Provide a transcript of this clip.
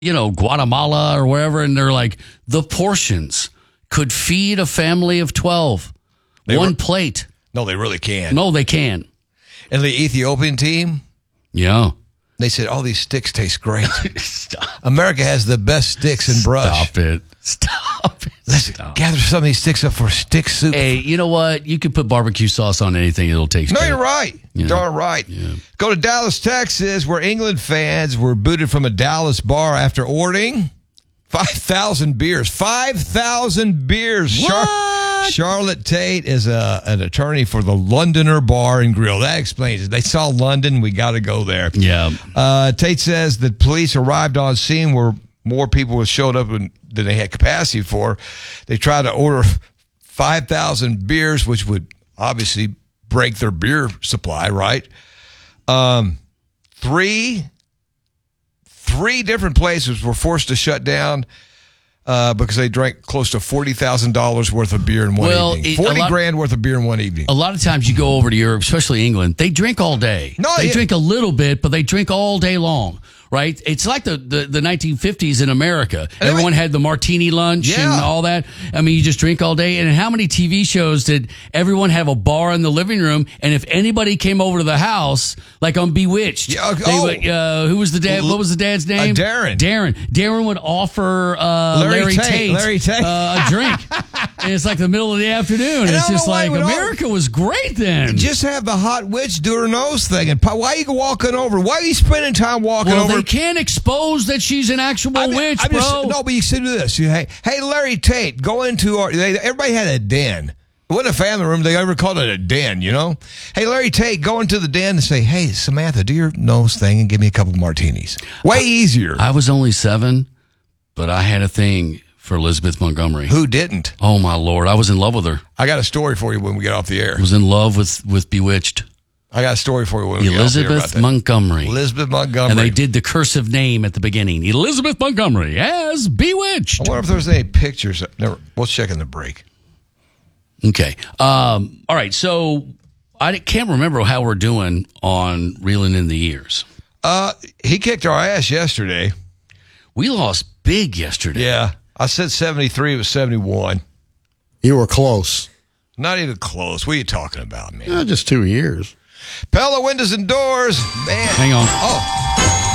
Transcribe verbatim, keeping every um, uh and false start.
you know, Guatemala or wherever, and they're like, the portions could feed a family of twelve. They One were, plate. No, they really can. No, they can. And the Ethiopian team, Yeah. they said, oh, these sticks taste great. Stop. America has the best sticks and brush. Stop it. Stop it. Let's Stop. gather some of these sticks up for stick soup. Hey, you know what? You could put barbecue sauce on anything. It'll taste No, good. you're right. Yeah. Darn right. Yeah. Go to Dallas, Texas, where England fans were booted from a Dallas bar after ordering five thousand beers. five thousand beers. Char- Charlotte Tate is a, an attorney for the Londoner Bar and Grill. That explains it. They saw London. We got to go there. Yeah. Uh, Tate says that police arrived on scene where more people showed up than they had capacity for. They tried to order five thousand beers, which would obviously break their beer supply, right? Um, three, three different places were forced to shut down uh, because they drank close to forty thousand dollars worth of beer in one Well, evening. it- forty a lot- grand worth of beer in one evening. A lot of times you go over to Europe, especially England, they drink all day. No, they yeah. drink a little bit, but they drink all day long, right? It's like the, the, the nineteen fifties in America. Everyone had the martini lunch Yeah. and all that. I mean, you just drink all day. And how many T V shows did everyone have a bar in the living room? And if anybody came over to the house, like on Bewitched, Yeah, they oh. would, uh, who was the dad? What was the dad's name? Darren. Darren. Darren would offer uh, Larry Larry, Tate. Tate, Larry Tate. uh, a drink. And it's like the middle of the afternoon. And I It's don't just know why like we don't- America was great then. Just have the hot witch do her nose thing. And pa- why are you walking over? Why are you spending time walking Well, over? they can't expose that she's an actual I'm- witch, I'm bro. just- no, but you said this. You, hey, hey, Larry Tate, go into our. They, everybody had a den. It wasn't a family room. They ever called it a den, you know? Hey, Larry Tate, go into the den and say, hey, Samantha, do your nose thing and give me a couple martinis. Way easier. I was only seven, but I had a thing for Elizabeth Montgomery. Who didn't? Oh, my Lord. I was in love with her. I got a story for you when we get off the air. I was in love with, with Bewitched. I got a story for you when we get off the air about Elizabeth that. Montgomery. Elizabeth Montgomery. And they did the cursive name at the beginning. Elizabeth Montgomery as Bewitched. I wonder if there's any pictures. Never. We'll check in the break. Okay. Um, all right. So I can't remember how we're doing on Reeling in the Years. Uh, he kicked our ass yesterday. We lost big yesterday. Yeah. I said seventy-three. It was seventy-one. You were close. Not even close. What are you talking about, man? Uh, just two years. Pella Windows and Doors. Man. Hang on. Oh.